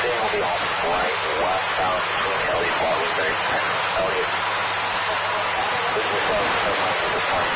heading will be on right westbound between Elliott Waterbury and Elliott. This is